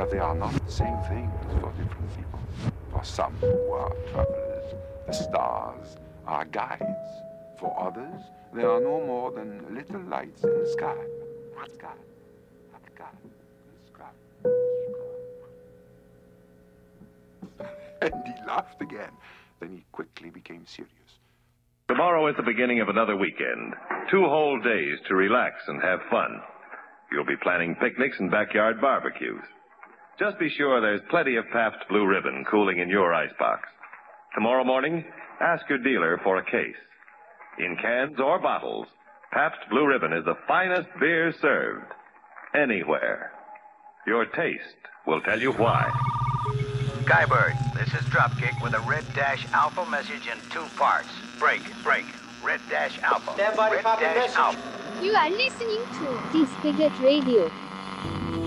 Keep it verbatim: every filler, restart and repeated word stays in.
But they are not the same things for different people. For some who are travelers, the stars are guides. For others, they are no more than little lights in the sky. Sky. Sky. Sky. And he laughed again. Then he quickly became serious. Tomorrow is the beginning of another weekend. Two whole days to relax and have fun. You'll be planning picnics and backyard barbecues. Just be sure there's plenty of Pabst Blue Ribbon cooling in your icebox. Tomorrow morning, ask your dealer for a case. In cans or bottles, Pabst Blue Ribbon is the finest beer served anywhere. Your taste will tell you why. Skybird, this is Dropkick with a Red Dash Alpha message in two parts. Break, break. Red Dash Alpha. Stand by to Red copy Dash message. Alpha. You are listening to This Spigot Radio.